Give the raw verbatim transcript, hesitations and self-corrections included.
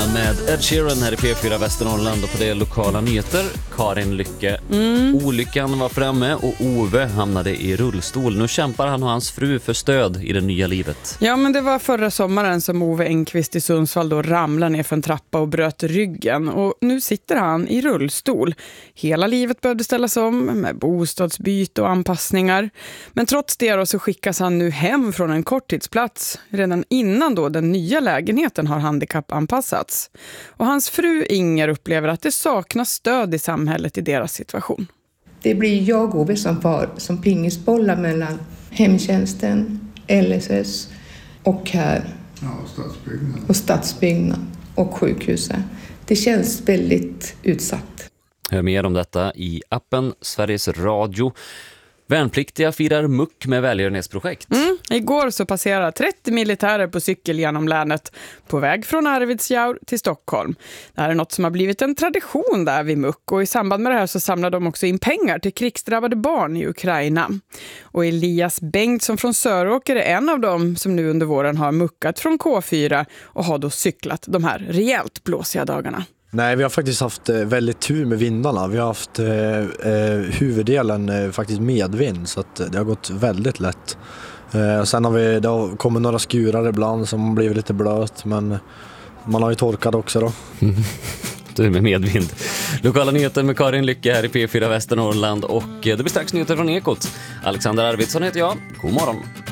Man med Ed Sheeran här i P fyra Västernorrland och på det lokala nyheter. Karin Lycke. Mm. Olyckan var framme och Ove hamnade i rullstol. Nu kämpar han och hans fru för stöd i det nya livet. Ja, men det var förra sommaren som Ove Engqvist i Sundsvall då ramlade ner för en trappa och bröt ryggen. Och nu sitter han i rullstol. Hela livet behövde ställas om med bostadsbyte och anpassningar. Men trots det då så skickas han nu hem från en korttidsplats redan innan då den nya lägenheten har handikappanpassats. Och hans fru Inger upplever att det saknas stöd i samhället i deras situation. Det blir jag och Ove som far som pingisbollar mellan hemtjänsten, L S S och här. Ja, och stadsbyggnad. Och stadsbyggnad och sjukhuset. Det känns väldigt utsatt. Hör mer om detta i appen Sveriges Radio. Värnpliktiga firar muck med välgörenhetsprojekt. Mm, igår så passerar trettio militärer på cykel genom länet på väg från Arvidsjaur till Stockholm. Det här är något som har blivit en tradition där vid muck och i samband med det här så samlar de också in pengar till krigsdrabbade barn i Ukraina. Och Elias Bengtsson från Söråker är en av dem som nu under våren har muckat från K fyra och har då cyklat de här rejält blåsiga dagarna. Nej, vi har faktiskt haft väldigt tur med vindarna. Vi har haft eh, huvuddelen eh, faktiskt medvind så att det har gått väldigt lätt. Eh, sen har vi, det har kommit några skurar ibland som har blivit lite blöt, men man har ju torkat också då. Du med medvind. Lokala nyheter med Karin Lycke här i P fyra Västernorrland och det blir strax nyheter från Ekot. Alexander Arvidsson heter jag. God morgon.